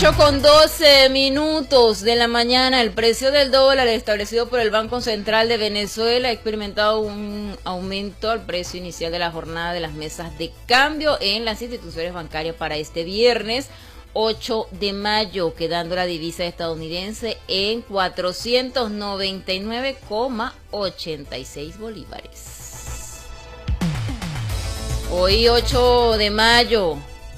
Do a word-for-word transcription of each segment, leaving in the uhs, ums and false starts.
ocho con doce minutos de la mañana, el precio del dólar establecido por el Banco Central de Venezuela ha experimentado un aumento al precio inicial de la jornada de las mesas de cambio en las instituciones bancarias para este viernes ocho de mayo, quedando la divisa estadounidense en cuatrocientos noventa y nueve coma ochenta y seis bolívares. Hoy ocho de mayo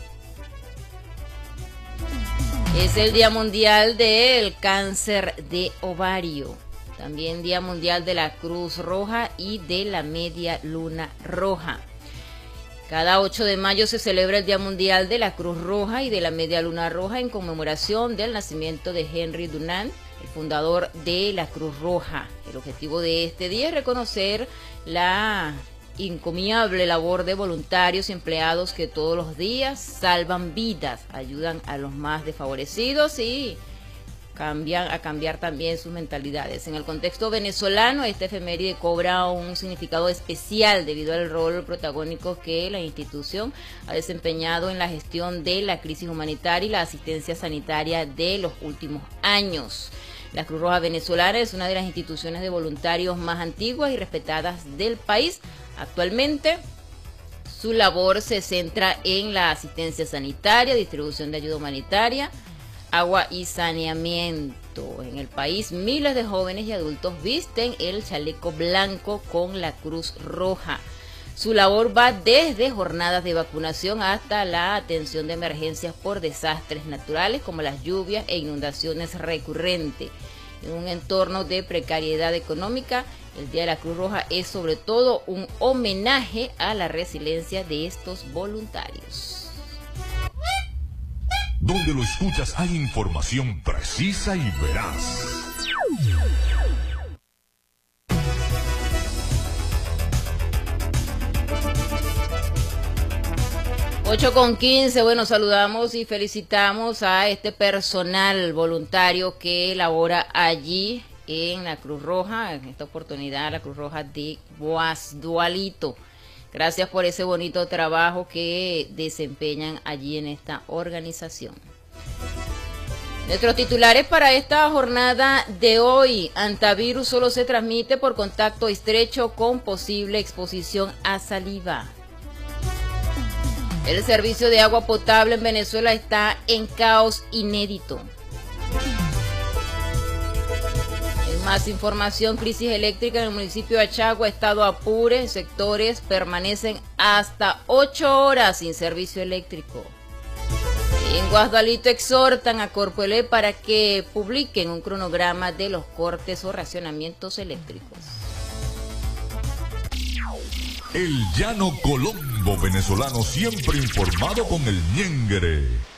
es el Día Mundial del Cáncer de Ovario, también Día Mundial de la Cruz Roja y de la Media Luna Roja. Cada ocho de mayo se celebra el Día Mundial de la Cruz Roja y de la Media Luna Roja en conmemoración del nacimiento de Henry Dunant, el fundador de la Cruz Roja. El objetivo de este día es reconocer la encomiable labor de voluntarios y empleados que todos los días salvan vidas, ayudan a los más desfavorecidos y cambian a cambiar también sus mentalidades. En el contexto venezolano, esta efeméride cobra un significado especial debido al rol protagónico que la institución ha desempeñado en la gestión de la crisis humanitaria y la asistencia sanitaria de los últimos años. La Cruz Roja Venezolana es una de las instituciones de voluntarios más antiguas y respetadas del país. Actualmente, su labor se centra en la asistencia sanitaria, distribución de ayuda humanitaria, agua y saneamiento. En el país, miles de jóvenes y adultos visten el chaleco blanco con la Cruz Roja. Su labor va desde jornadas de vacunación hasta la atención de emergencias por desastres naturales como las lluvias e inundaciones recurrentes. En un entorno de precariedad económica, el Día de la Cruz Roja es sobre todo un homenaje a la resiliencia de estos voluntarios. Donde lo escuchas hay información precisa y veraz. ocho con quince, bueno, saludamos y felicitamos a este personal voluntario que labora allí en la Cruz Roja, en esta oportunidad la Cruz Roja de Guasdualito. Gracias por ese bonito trabajo que desempeñan allí en esta organización. Nuestros titulares para esta jornada de hoy: antivirus solo se transmite por contacto estrecho con posible exposición a saliva. El servicio de agua potable en Venezuela está en caos inédito. En más información, crisis eléctrica en el municipio de Achagua, estado Apure, sectores permanecen hasta ocho horas sin servicio eléctrico. En Guasdualito exhortan a Corpoelec para que publiquen un cronograma de los cortes o racionamientos eléctricos. El llano colombo venezolano, siempre informado con el ñengere.